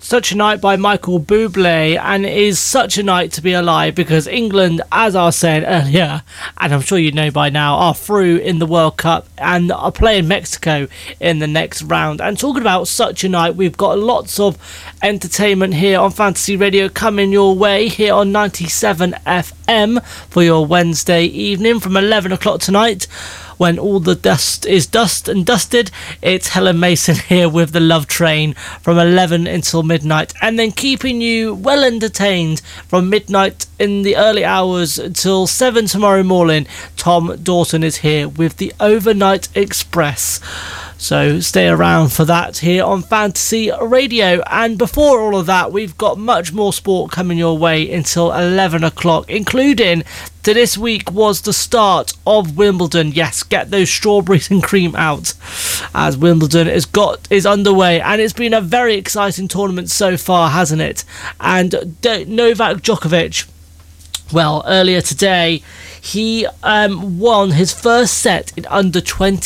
Such a Night by Michael Bublé, and it is such a night to be alive because England, as I was saying earlier, and I'm sure you know by now, are through in the World Cup and are playing Mexico in the next round. And talking about such a night, we've got lots of entertainment here on Fantasy Radio coming your way here on 97 FM for your Wednesday evening from 11 o'clock tonight. When all the dust is dust and dusted, it's Helen Mason here with the Love Train from 11 until midnight, and then keeping you well entertained from midnight in the early hours until 7 tomorrow morning. Tom Dawson is here with the Overnight Express. So stay around for that here on Fantasy Radio. And before all of that, we've got much more sport coming your way until 11 o'clock, including to this week was the start of Wimbledon. Yes, get those strawberries and cream out, as Wimbledon is underway, and it's been a very exciting tournament so far, hasn't it? And Novak Djokovic, well, earlier today, he won his first set in under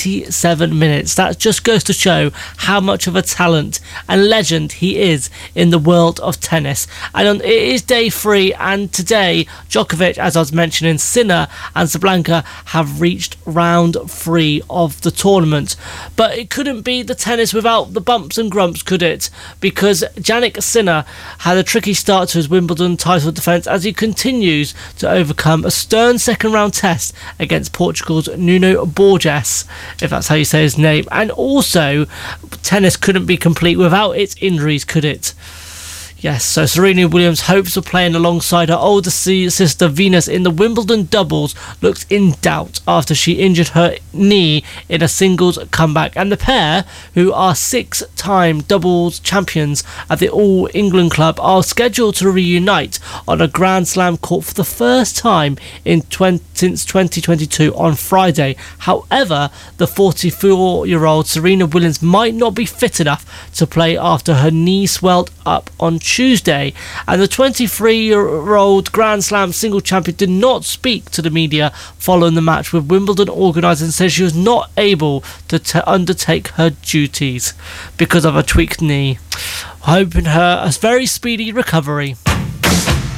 27 minutes. That just goes to show how much of a talent and legend he is in the world of tennis. And it is day 3, and today Djokovic, as I was mentioning, Sinner and Sabalenka have reached round 3 of the tournament. But it couldn't be the tennis without the bumps and grumps, could it? Because Jannik Sinner had a tricky start to his Wimbledon title defence as he continues to overcome a stern second round test against Portugal's Nuno Borges, if that's how you say his name. And also, tennis couldn't be complete without its injuries, could it? Yes, so Serena Williams' hopes of playing alongside her older sister Venus in the Wimbledon doubles looks in doubt after she injured her knee in a singles comeback. And the pair, who are 6-time doubles champions at the All England Club, are scheduled to reunite on a Grand Slam court for the first time since 2022 on Friday. However, the 44-year-old Serena Williams might not be fit enough to play after her knee swelled up on Tuesday, and the 23-year-old Grand Slam single champion did not speak to the media following the match, with Wimbledon organising says she was not able to undertake her duties because of a tweaked knee. Hoping her a very speedy recovery.